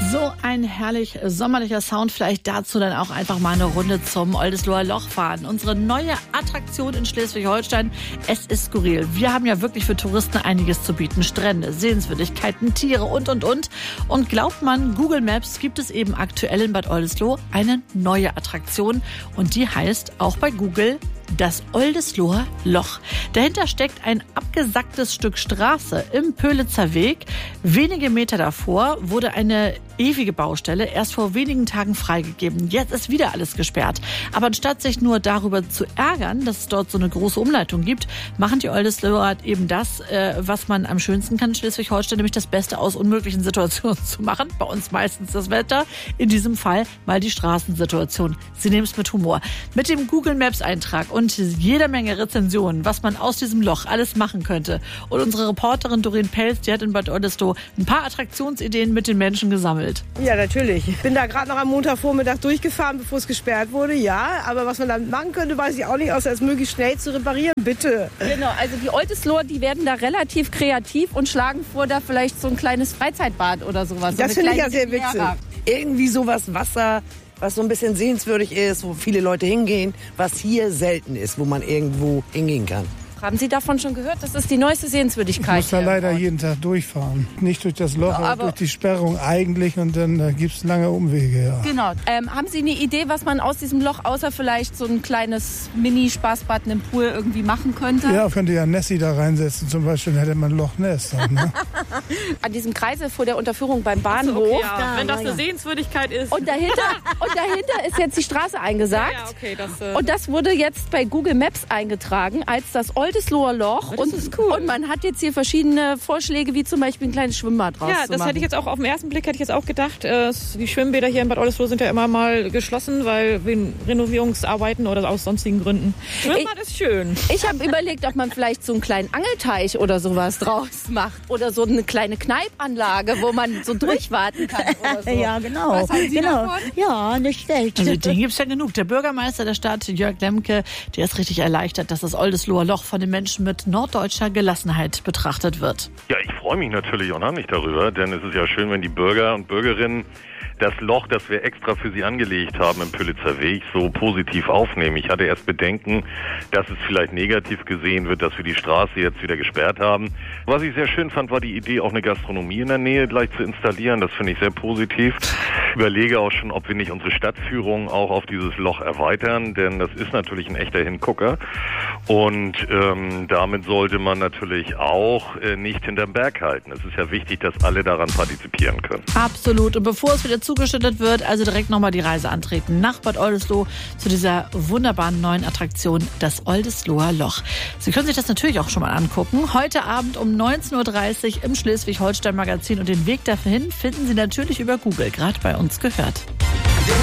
So ein herrlich sommerlicher Sound. Vielleicht dazu dann auch einfach mal eine Runde zum Oldesloher Loch fahren. Unsere neue Attraktion in Schleswig-Holstein. Es ist skurril. Wir haben ja wirklich für Touristen einiges zu bieten. Strände, Sehenswürdigkeiten, Tiere und. Und glaubt man, Google Maps gibt es eben aktuell in Bad Oldesloe eine neue Attraktion. Und die heißt auch bei Google das Oldesloher Loch. Dahinter steckt ein abgesacktes Stück Straße im Pöhlitzer Weg. Wenige Meter davor wurde eine ewige Baustelle erst vor wenigen Tagen freigegeben. Jetzt ist wieder alles gesperrt. Aber anstatt sich nur darüber zu ärgern, dass es dort so eine große Umleitung gibt, machen die Oldesloher eben das, was man am schönsten kann in Schleswig-Holstein, nämlich das Beste aus unmöglichen Situationen zu machen. Bei uns meistens das Wetter, in diesem Fall mal die Straßensituation. Sie nehmen es mit Humor. Mit dem Google Maps Eintrag und jeder Menge Rezensionen, was man aus diesem Loch alles machen könnte. Und unsere Reporterin Doreen Pelz, die hat in Bad Oldesloe ein paar Attraktionsideen mit den Menschen gesammelt. Ja, natürlich. Ich bin da gerade noch am Montagvormittag durchgefahren, bevor es gesperrt wurde, ja. Aber was man damit machen könnte, weiß ich auch nicht, außer es möglichst schnell zu reparieren, bitte. Genau, also die Oldesloher, die werden da relativ kreativ und schlagen vor, da vielleicht so ein kleines Freizeitbad oder sowas. Das finde ich ja sehr witzig. Irgendwie sowas Wasser, was so ein bisschen sehenswürdig ist, wo viele Leute hingehen, was hier selten ist, wo man irgendwo hingehen kann. Haben Sie davon schon gehört? Das ist die neueste Sehenswürdigkeit. Ich muss da leider jeden Tag durchfahren. Nicht durch das Loch, aber durch die Sperrung eigentlich. Und dann gibt es lange Umwege. Ja. Genau. Haben Sie eine Idee, was man aus diesem Loch, außer vielleicht so ein kleines Mini-Spaßbad im Pool irgendwie machen könnte? Ja, könnte ja Nessie da reinsetzen. Zum Beispiel hätte man Loch Ness. Dann, ne? An diesem Kreisel vor der Unterführung beim Bahnhof. Okay, ja. Wenn das eine Sehenswürdigkeit ist. Und dahinter ist jetzt die Straße eingesagt. Ja, okay, und das wurde jetzt bei Google Maps eingetragen als das Oldesloher Loch. Das ist cool. Und man hat jetzt hier verschiedene Vorschläge, wie zum Beispiel ein kleines Schwimmbad draus Ja, das hätte ich jetzt auch auf den ersten Blick auch gedacht. Die Schwimmbäder hier in Bad Oldesloe sind ja immer mal geschlossen, weil wegen Renovierungsarbeiten oder aus sonstigen Gründen. Schwimmbad ist schön. Ich habe überlegt, ob man vielleicht so einen kleinen Angelteich oder sowas draus macht. Oder so eine kleine Kneipanlage, wo man so durchwarten kann oder so. Ja, genau. Was haben Sie davon? Ja, nicht schlecht. Also den gibt's ja genug. Der Bürgermeister der Stadt, Jörg Lemke, der ist richtig erleichtert, dass das Oldesloher Loch von den Menschen mit norddeutscher Gelassenheit betrachtet wird. Ja, ich freue mich natürlich unheimlich darüber, denn es ist ja schön, wenn die Bürger und Bürgerinnen das Loch, das wir extra für sie angelegt haben im Pöhlitzer Weg, so positiv aufnehmen. Ich hatte erst Bedenken, dass es vielleicht negativ gesehen wird, dass wir die Straße jetzt wieder gesperrt haben. Was ich sehr schön fand, war die Idee, auch eine Gastronomie in der Nähe gleich zu installieren. Das finde ich sehr positiv. Ich überlege auch schon, ob wir nicht unsere Stadtführung auch auf dieses Loch erweitern, denn das ist natürlich ein echter Hingucker. Und damit sollte man natürlich auch nicht hinterm Berg halten. Es ist ja wichtig, dass alle daran partizipieren können. Absolut. Und bevor es wieder zugeschüttet wird, also direkt nochmal die Reise antreten nach Bad Oldesloe zu dieser wunderbaren neuen Attraktion, das Oldesloher Loch. Sie können sich das natürlich auch schon mal angucken. Heute Abend um 19.30 Uhr im Schleswig-Holstein Magazin und den Weg dahin finden Sie natürlich über Google, gerade bei uns gehört.